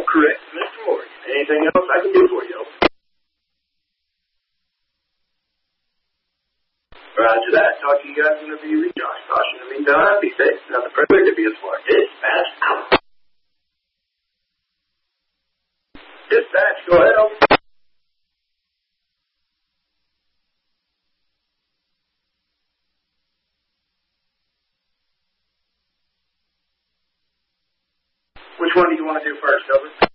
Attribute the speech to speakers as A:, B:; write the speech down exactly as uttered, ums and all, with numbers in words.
A: correct, Mister Morgan. Anything else I can do for you? Roger that. Talk to you guys whenever you reach Josh. Caution in the meantime. Be safe. Nothing further to be a smart. Dispatch out. Dispatch, go ahead. Over. Which one do you want to do first, over?